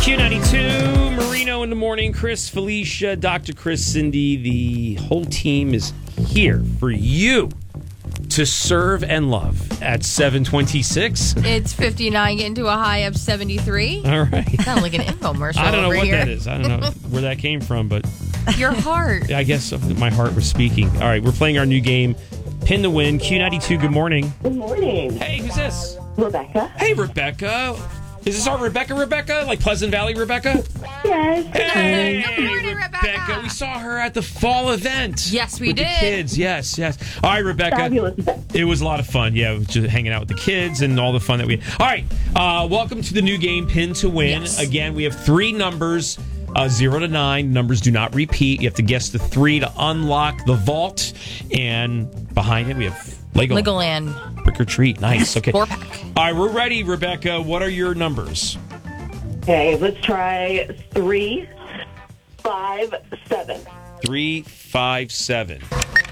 Q92, Marino in the morning, Chris, Felicia, Dr. Chris, Cindy. The whole team is here for you to serve and love at 7:26. It's 59 getting to a high of 73. All right. Sound like an infomercial. I don't know over what here. that is. I don't know where that came from, but Your heart. I guess my heart was speaking. All right, we're playing our new game, Pin to Win. Q92, good morning. Good morning. Hey, who's this? Rebecca. Hey, Rebecca. Is this our Rebecca? Like Pleasant Valley Rebecca? Yes. Hey, Good morning, Rebecca. We saw her at the fall event. Yes, we with did. The kids, yes. All right, Rebecca. Fabulous event. It was a lot of fun. Yeah, just hanging out with the kids and all the fun that we had. All right, welcome to the new game, Pin to Win. Yes. Again, we have three numbers, 0 to 9. Numbers do not repeat. You have to guess the 3 to unlock the vault. And behind it, we have Legoland. Trick or treat. Nice. Okay. 4-pack. All right, we're ready, Rebecca. What are your numbers? Okay, let's try 3, 5, 7. 3, 5, 7.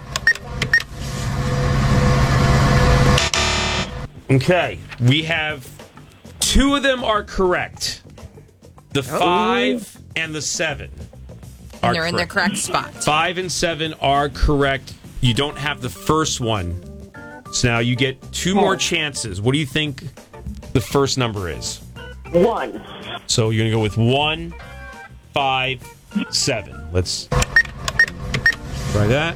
Okay, we have 2 of them are correct. The 5 and the 7 are And they're in their correct spot. 5 and 7 are correct. You don't have the first one. So now you get 2 more chances. What do you think the first number is? 1. So you're going to go with 1, 5, 7. Let's try that.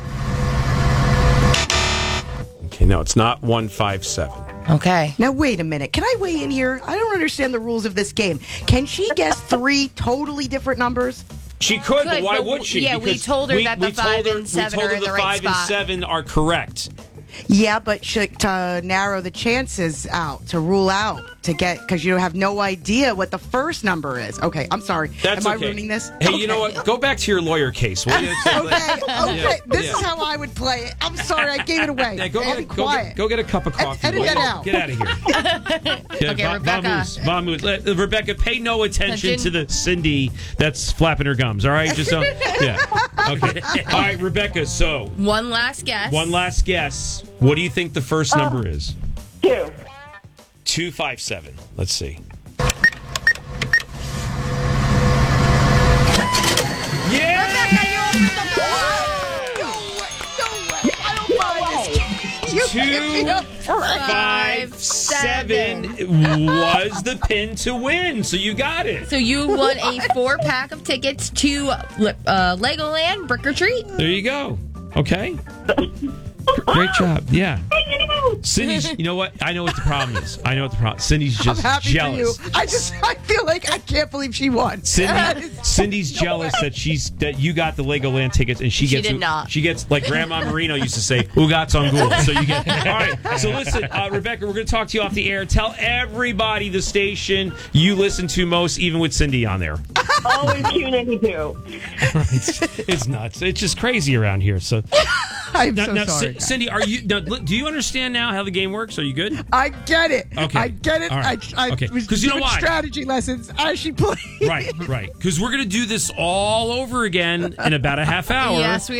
Okay, no, it's not 1, 5, 7. Okay. Now, wait a minute. Can I weigh in here? I don't understand the rules of this game. Can she guess 3 totally different numbers? She could, but Could, why but would she? yeah, we Because told her that the we 5 told her- and 7 we told are her in the the right 5 and spot. 7 are correct. Yeah, but to narrow the chances out, to rule out, to get, because you have no idea what the first number is. Okay, I'm sorry. That's Am okay. I ruining this? Hey, Okay. you know what? Go back to your lawyer case. Will you? Okay, Yeah, this yeah. is how I would play it. I'm sorry, I gave it away. Yeah, go Be quiet. get a cup of coffee. Edit will that you? out. Get out of here. Yeah, Okay, Rebecca. Vamos. Rebecca, pay no attention Attention. to the Cindy that's flapping her gums, all right? Just don't. Yeah. Okay. All right, Rebecca, so One last guess. one last guess. What do you think the first number is? 2. 2, 5, 7. Let's see. Yeah! No way. I don't buy this. You give me 2, a 5, 7 was the pin to win, so you got it. So you won a 4-pack of tickets to Legoland Brick or Treat. There you go. Okay. Great job. Yeah. Cindy's, you know what? I know what the problem is. Cindy's I'm just happy jealous. for you. I feel like I can't believe she won. Cindy's jealous that you got the Legoland tickets and she gets did not. She gets, like Grandma Marino used to say, "Ugats on ghoul." So you get. All right. So listen, Rebecca, we're going to talk to you off the air. Tell everybody the station you listen to most, even with Cindy on there. Always Q92. It's nuts. It's just crazy around here. So I'm now, so now, sorry. Cindy, do you understand now how the game works? Are you good? I get it. Okay. I get it. All right. I Okay. was 'Cause you know doing why? strategy lessons as she played. Right. Because we're going to do this all over again in about a half hour. Yes, we